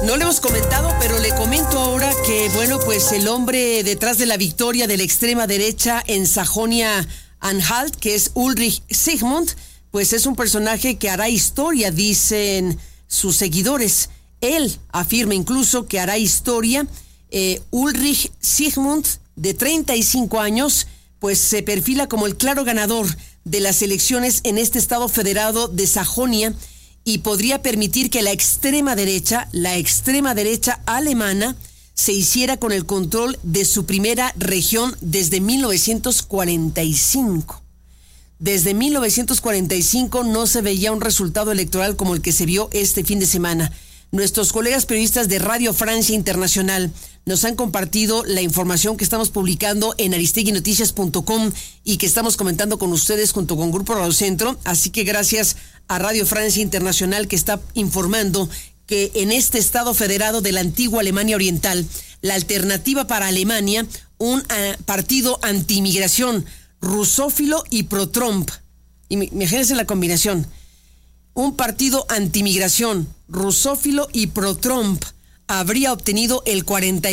No le hemos comentado, pero le comento ahora que, bueno, pues el hombre detrás de la victoria de la extrema derecha en Sajonia-Anhalt, que es Ulrich Zygmunt, pues es un personaje que hará historia, dicen sus seguidores. Él afirma incluso que hará historia. Ulrich Zygmunt, de 35 años, pues se perfila como el claro ganador de las elecciones en este estado federado de Sajonia, y podría permitir que la extrema derecha alemana, se hiciera con el control de su primera región desde 1945. Desde 1945 no se veía un resultado electoral como el que se vio este fin de semana. Nuestros colegas periodistas de Radio Francia Internacional nos han compartido la información que estamos publicando en aristeguinoticias.com y que estamos comentando con ustedes junto con Grupo Radio Centro. Así que gracias a Radio Francia Internacional, que está informando que en este estado federado de la antigua Alemania Oriental, la Alternativa para Alemania, un partido anti-inmigración, rusófilo y pro-Trump. Imagínense la combinación. Un partido anti-inmigración, rusófilo y pro-Trump, habría obtenido el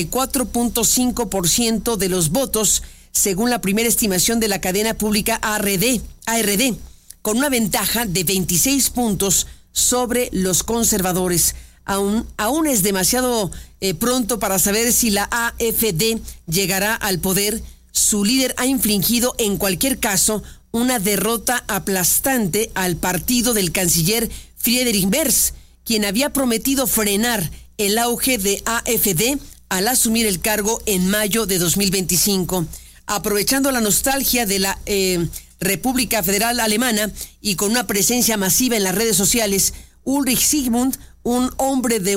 44.5% de los votos, según la primera estimación de la cadena pública ARD, con una ventaja de 26 puntos sobre los conservadores. Aún es demasiado pronto para saber si la AfD llegará al poder. Su líder ha infligido en cualquier caso una derrota aplastante al partido del canciller Friedrich Merz, quien había prometido frenar el auge de AfD al asumir el cargo en mayo de 2025. Aprovechando la nostalgia de la República Federal Alemana y con una presencia masiva en las redes sociales, Ulrich Zygmunt, un hombre de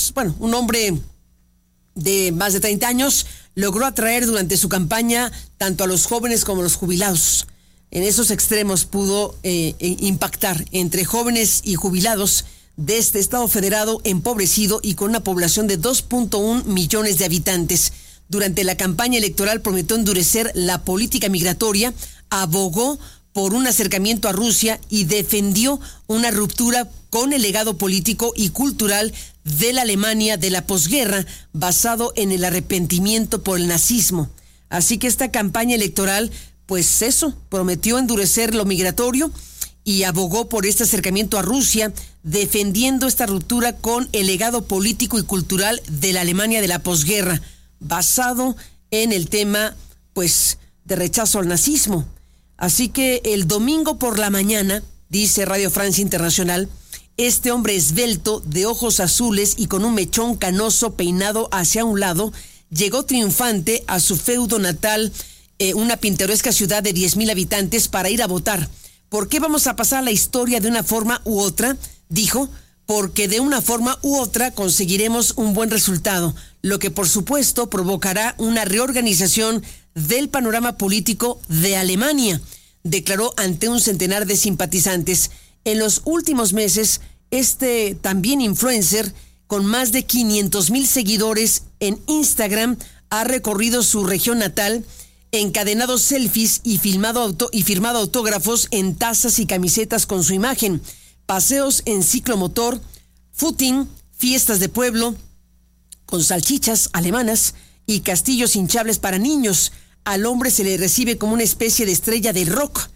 más de 30 años, logró atraer durante su campaña tanto a los jóvenes como a los jubilados. En esos extremos pudo impactar entre jóvenes y jubilados de este estado federado empobrecido y con una población de 2.1 millones de habitantes. Durante la campaña electoral prometió endurecer la política migratoria, abogó por un acercamiento a Rusia y defendió una ruptura con el legado político y cultural de la Alemania de la posguerra, basado en el arrepentimiento por el nazismo. Así que esta campaña electoral, pues eso, prometió endurecer lo migratorio y abogó por este acercamiento a Rusia, defendiendo esta ruptura con el legado político y cultural de la Alemania de la posguerra, basado en el tema, pues, de rechazo al nazismo. Así que el domingo por la mañana, dice Radio Francia Internacional, este hombre esbelto, de ojos azules y con un mechón canoso peinado hacia un lado, llegó triunfante a su feudo natal, una pintoresca ciudad de 10,000 habitantes, para ir a votar. ¿Por qué vamos a pasar la historia de una forma u otra? Dijo, porque de una forma u otra conseguiremos un buen resultado, lo que por supuesto provocará una reorganización del panorama político de Alemania, declaró ante un centenar de simpatizantes. En los últimos meses, este también influencer, con más de 500,000 seguidores en Instagram, ha recorrido su región natal, encadenado selfies y firmado autógrafos en tazas y camisetas con su imagen, paseos en ciclomotor, footing, fiestas de pueblo, con salchichas alemanas y castillos hinchables para niños. Al hombre se le recibe como una especie de estrella del rock.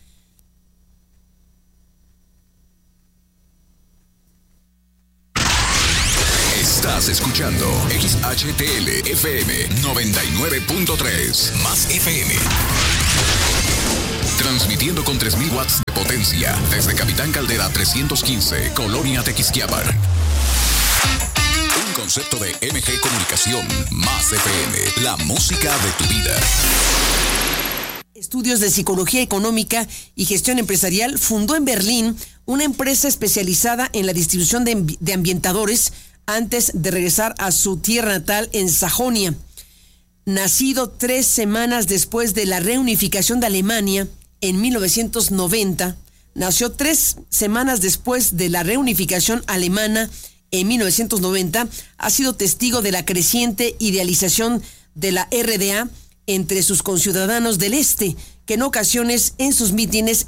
Estás escuchando XHTL FM 99.3 más FM. Transmitiendo con 3,000 watts de potencia desde Capitán Caldera 315, Colonia Tequisquiapan. Un concepto de MG Comunicación más FM, la música de tu vida. Estudios de Psicología Económica y Gestión Empresarial, fundó en Berlín una empresa especializada en la distribución de ambientadores antes de regresar a su tierra natal en Sajonia. Nacido 3 semanas después de la reunificación de Alemania en 1990, nació 3 semanas después de la reunificación alemana en 1990, ha sido testigo de la creciente idealización de la RDA entre sus conciudadanos del este, que en ocasiones en sus mítines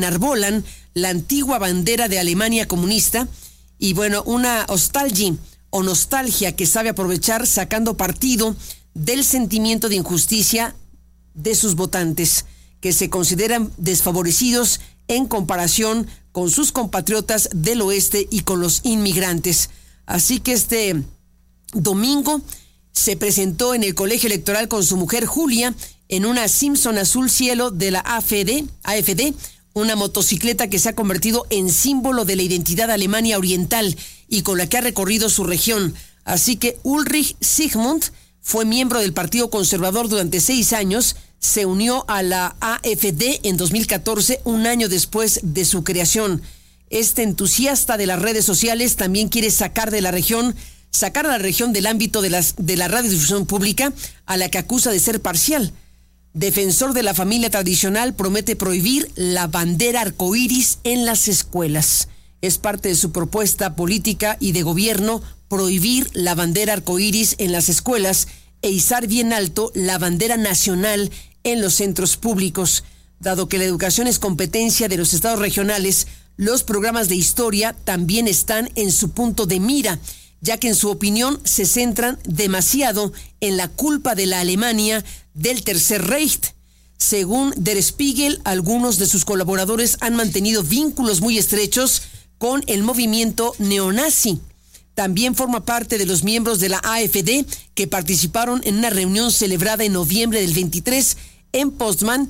enarbolan la antigua bandera de Alemania comunista. Y bueno, una o nostalgia que sabe aprovechar sacando partido del sentimiento de injusticia de sus votantes, que se consideran desfavorecidos en comparación con sus compatriotas del oeste y con los inmigrantes. Así que este domingo se presentó en el colegio electoral con su mujer Julia en una Simpson azul cielo de la AfD, una motocicleta que se ha convertido en símbolo de la identidad Alemania oriental y con la que ha recorrido su región. Así que Ulrich Zygmunt fue miembro del Partido Conservador durante 6 años, se unió a la AfD en 2014, un año después de su creación. Este entusiasta de las redes sociales también quiere sacar a la región del ámbito de la radiodifusión pública, a la que acusa de ser parcial. Defensor de la familia tradicional, promete prohibir la bandera arcoíris en las escuelas. Es parte de su propuesta política y de gobierno prohibir la bandera arcoíris en las escuelas e izar bien alto la bandera nacional en los centros públicos. Dado que la educación es competencia de los estados regionales, los programas de historia también están en su punto de mira, ya que en su opinión se centran demasiado en la culpa de la Alemania del Tercer Reich. Según Der Spiegel, algunos de sus colaboradores han mantenido vínculos muy estrechos con el movimiento neonazi. También forma parte de los miembros de la AfD que participaron en una reunión celebrada en noviembre del 23 en Potsdam,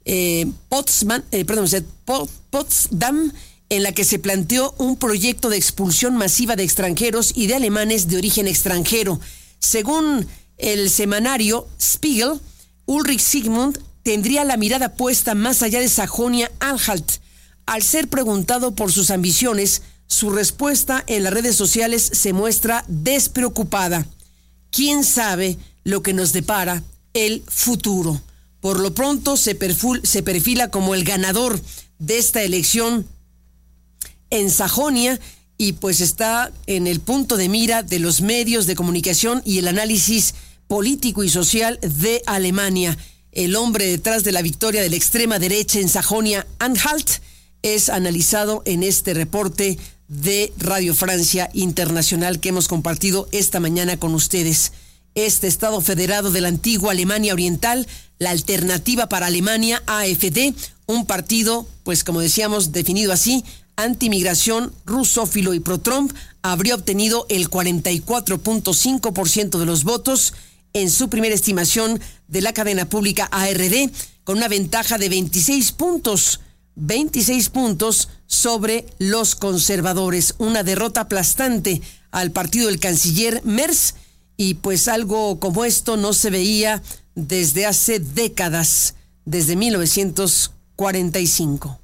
en la que se planteó un proyecto de expulsión masiva de extranjeros y de alemanes de origen extranjero. Según el semanario Spiegel, Ulrich Zygmunt tendría la mirada puesta más allá de Sajonia-Anhalt. Al ser preguntado por sus ambiciones, su respuesta en las redes sociales se muestra despreocupada. ¿Quién sabe lo que nos depara el futuro? Por lo pronto se perfila como el ganador de esta elección en Sajonia y pues está en el punto de mira de los medios de comunicación y el análisis político y social de Alemania. El hombre detrás de la victoria de la extrema derecha en Sajonia-Anhalt es analizado en este reporte de Radio Francia Internacional que hemos compartido esta mañana con ustedes. Este Estado federado de la antigua Alemania Oriental, la alternativa para Alemania, AfD, un partido, pues como decíamos, definido así, antimigración, rusófilo y pro-Trump, habría obtenido el 44.5% de los votos en su primera estimación de la cadena pública ARD, con una ventaja de 26 puntos sobre los conservadores. Una derrota aplastante al partido del canciller Merz, y pues algo como esto no se veía desde hace décadas, desde 1945.